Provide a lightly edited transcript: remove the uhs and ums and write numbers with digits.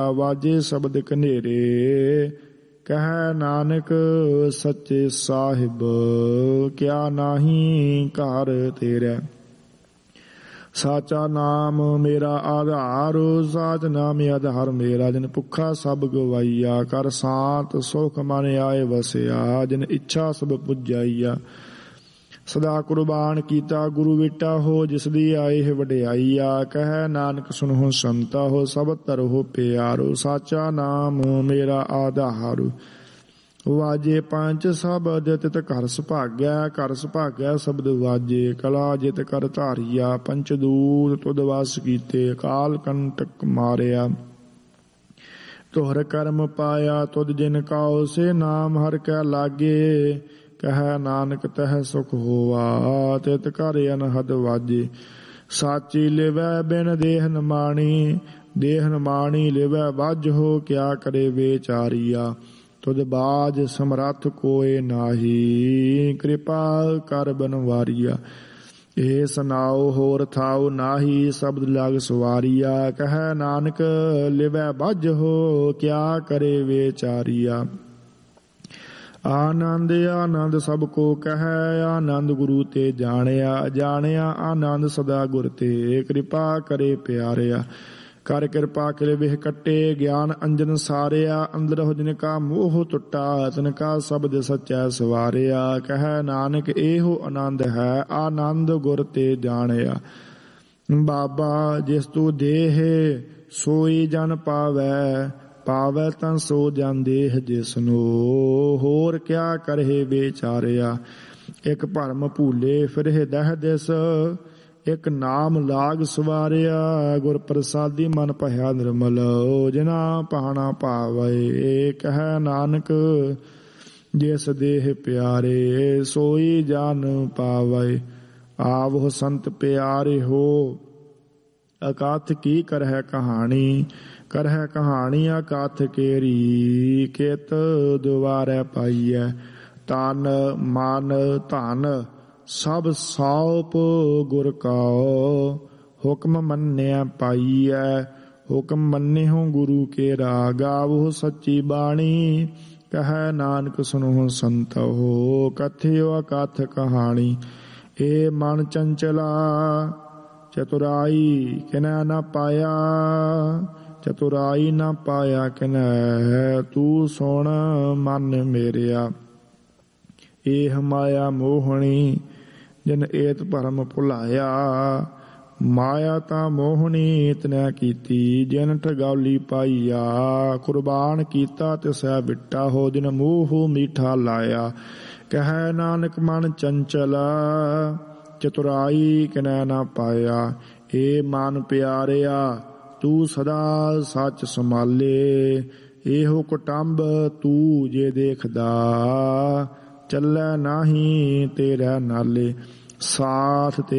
ਵਾਜੇ ਸ਼ਬਦ ਕਨੇਰੇ। ਕਹਿ ਨਾਨਕ ਸੱਚੇ ਸਾਹਿਬ ਕਿਆ ਨਾਹੀ ਘਰ ਤੇਰੇ। ਸਾਚਾ ਨਾਮ ਮੇਰਾ ਆਧਾਰ, ਸਾਚ ਨਾਮ ਆਧਾਰ ਮੇਰਾ। ਜਿਨ ਭੁੱਖਾ ਸਭ ਗਵਾਈਆ, ਕਰ ਸਾਤ ਸੁਖ ਮਨ ਆਏ ਵਸਿਆ। ਜਿਨ ਇੱਛਾ ਸਭ ਪੁਜਾਈਆ, ਸਦਾ ਕੁਰਬਾਨ ਕੀਤਾ ਗੁਰੂ ਬੇਟਾ ਹੋ। ਜਿਸ ਦੀ ਆਏ ਵਡਿਆਈਆ, ਕਹਿ ਨਾਨਕ ਸੁਣੋ ਸੰਤਾ ਹੋ। ਸਭ ਧਰੋ ਪਿਆਰੋ, ਸਾਚਾ ਨਾਮ ਮੇਰਾ ਆਧਾਰ। ਵਾਜੇ ਪੰਜ ਸ਼ਬਦ ਤਿਤ ਘਰ ਸੁਭਾਗਿਆ, ਘਰ ਸੁਭਾਗਿਆ ਸ਼ਬਦ ਵਾਜੇ। ਕਲਾ ਜਿਤ ਕਰ ਧਾਰੀਆ, ਪੰਚ ਦੂਤ ਤੁਧ ਵਸ ਕੀਤੇ। ਕਾਲ ਕੰਟਕ ਮਾਰਿਆ, ਤੋਹਰ ਕਰਮ ਪਾਇਆ। ਤੁਧ ਜਿਨ ਕਾਉ ਸੇ ਨਾਮ ਹਰਿ ਕੈ ਲਾਗੇ। ਕਹਿ ਨਾਨਕ ਤਹਿ ਸੁਖ ਹੋਆ, ਤਿਤ ਘਰ ਅਨਹਦ ਵਾਜੇ। ਸਾਚੀ ਲਿਵੈ ਬਿਨ ਦੇਹ ਨਿਮਾਣੀ, ਦੇਹ ਨਿਮਾਣੀ ਲਿਵੈ ਵੱਜ ਹੋ। ਕਿਆ ਕਰੇ ਵਿਚਾਰੀਆ, ਤੁਧ ਬਾਜ ਸਮਰੱਥ ਕੋਇ ਨਾਹੀ। ਕਿਰਪਾ ਕਰ ਬਨਵਾਰੀਆ, ਇਹ ਸੁਨਾਓ ਹੋਰ ਥਾਉ ਨਾਹੀ। ਸ਼ਬਦ ਲਗ ਸਵਾਰੀਆ, ਕਹਿ ਨਾਨਕ ਲਿਵੈ ਵੱਜ ਹੋ। ਕਿਆ ਕਰੇ ਵਿਚਾਰੀਆ। ਆਨੰਦ ਆਨੰਦ ਸਭ ਕੋ ਕਹਿ, ਆਨੰਦ ਗੁਰੂ ਤੇ ਜਾਣਿਆ। ਜਾਣਿਆ ਆਨੰਦ ਸਦਾ ਗੁਰ ਤੇ, ਕਿਰਪਾ ਕਰੇ ਪਿਆਰਿਆ। ਕਰ ਕਿਰਪਾ ਕਿਲੇ ਵਿਹ ਕੱਟੇ, ਗਿਆਨ ਅੰਜਨ ਸਾਰਿਆ। ਅੰਦਰ ਹੋ ਜਿਨ ਕਾ ਮੋਹ ਟੁੱਟਾ, ਤਿਨ ਕਾ ਸ਼ਬਦ ਸਚੈ ਸਵਾਰਿਆ। ਕਹਿ ਨਾਨਕ ਇਹੋ ਆਨੰਦ ਹੈ, ਆਨੰਦ ਗੁਰ ਤੇ ਜਾਣਿਆ। ਬਾਬਾ ਜਿਸ ਤੂੰ ਦੇਹ ਸੋਈ ਜਨ ਪਾਵੈ, ਪਾਵੈ ਤਾਂ ਸੋ ਜਨ ਦੇਹ ਜਿਸਨੋ। ਹੋਰ ਕਿਆ ਕਰਹਿ ਵਿਚਾਰਿਆ। ਇੱਕ ਭਰਮ ਭੂਲੇ ਫਿਰ ਹਿਦੈ ਦਿਸ, ਇੱਕ ਨਾਮ ਲਾਗ ਸਵਾਰਿਆ। ਗੁਰ ਪ੍ਰਸਾਦੀ ਮਨ ਭਇਆ ਨਿਰਮਲ, ਜਿਨਾ ਭਾਣਾ ਭਾਵੈ। ਕਹਿ ਨਾਨਕ ਜਿਸ ਦੇਹ ਪਿਆਰੇ, ਸੋਈ ਜਨ ਪਾਵੈ। ਆਵੋ ਸੰਤ ਪਿਆਰੇ ਹੋ, ਅਕਥ ਕੀ ਕਰਹਿ ਕਹਾਣੀ। ਕਰਹਿ ਕਹਾਣੀ ਅਕਥ ਕੇਰੀ, ਕਿਤ ਦੁਆਰੈ ਪਾਈਐ। ਤਨ ਮਨ ਧਨ ਸਭ ਸੌਪ ਗੁਰ ਕਉ, ਹੁਕਮ ਮੰਨਿਆ ਪਾਈਐ। ਹੁਕਮ ਮੰਨਿਓ ਗੁਰੂ ਕੇਰਾ, ਗਾਵੋ ਸੱਚੀ ਬਾਣੀ। ਕਹਿ ਨਾਨਕ ਸੁਣੋ ਸੰਤੋ, ਕਥਿਓ ਅਕਥ ਕਹਾਣੀ। ਏ ਮਨ ਚੰਚਲਾ ਚਤੁਰਾਈ ਕਿਨੈ ਨ ਪਾਇਆ, ਚਤੁਰਾਈ ਨ ਪਾਇਆ ਕਿਨੈ। ਤੂੰ ਸੁਣ ਮਨ ਮੇਰਿਆ, ਏਹ ਮਾਇਆ ਮੋਹਣੀ ਜਿਨ ਏਤ ਭਰਮ ਭੁਲਾਇਆ। ਮਾਇਆ ਤਾਂ ਮੋਹਣੀ ਤਨੈ ਕੀਤੀ, ਜਿਨ ਠਗੌਲੀ ਪਾਈਆ। ਕੁਰਬਾਨ ਕੀਤਾ ਤਿਸੈ ਬਿਟਾ ਹੋ, ਜਿਨ ਮੂੰਹ ਮੀਠਾ ਲਾਇਆ। ਕਹਿ ਨਾਨਕ ਮਨ ਚੰਚਲ ਚਤੁਰਾਈ ਕਿਨੈ ਨਾ ਪਾਇਆ। ਏ ਮਨ ਪਿਆਰਿਆ ਤੂੰ ਸਦਾ ਸੱਚ ਸੰਭਾਲੇ। ਇਹੋ ਕੁਟੰਬ ਤੂੰ ਜੇ ਦੇਖਦਾ, ਚੱਲੈ ਨਾਹੀ ਤੇਰੇ ਨਾਲੇ। ਸਾਥ ਤੇ